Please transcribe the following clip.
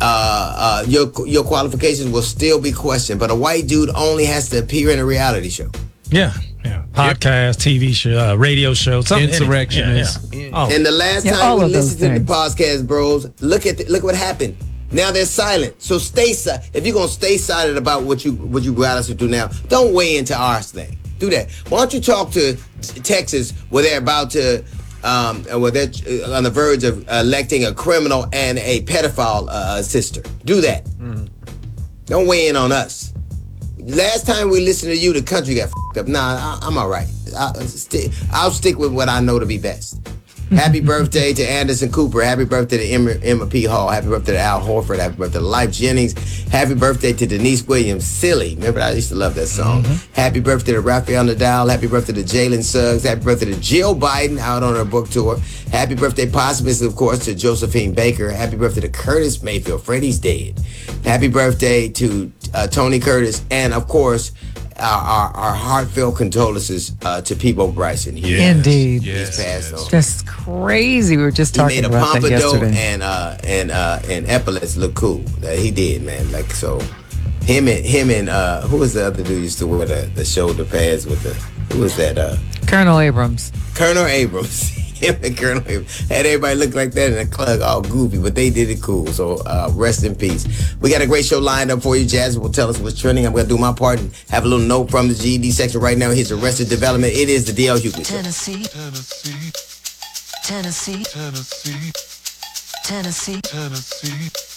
your qualifications will still be questioned. But a white dude only has to appear in a reality show. Yeah. Podcast, TV show, radio show, something. Insurrectionist. And the last time we listened to the podcast, bros, look what happened. Now they're silent. So stay silent. If you're gonna stay silent about what you got us to do now, don't weigh into our thing. Do that. Why don't you talk to Texas where they're about to, where they're on the verge of electing a criminal and a pedophile sister. Do that. Don't weigh in on us. Last time we listened to you, the country got f***ed up. Nah, I'm all right. I'll stick with what I know to be best. Happy birthday to Anderson Cooper. Happy birthday to Emma P. Hall. Happy birthday to Al Horford. Happy birthday to Life Jennings. Happy birthday to Denise Williams. Silly. Remember, I used to love that song. Happy birthday to Rafael Nadal. Happy birthday to Jalen Suggs. Happy birthday to Jill Biden out on her book tour. Happy birthday, posthumously, of course, to Josephine Baker. Happy birthday to Curtis Mayfield. Freddie's dead. Happy birthday to Tony Curtis. And, of course, our heartfelt condolences to Peabo Bryson. Indeed. He's passed on. Just crazy. We were just talking about that yesterday. And epaulets look cool. He did, man. Like, so him and who was the other dude used to wear the shoulder pads with who was that? Colonel Abrams. Colonel Abrams. Him and Colonel Abrams had everybody look like that in a club, all goofy, but they did it cool. So rest in peace. We got a great show lined up for you. Jasmine will tell us what's trending. I'm going to do my part and have a little note from the GED section right now. Here's Arrested Development. It is the DL Hughley Show. Tennessee. Tennessee. Tennessee. Tennessee. Tennessee. Tennessee.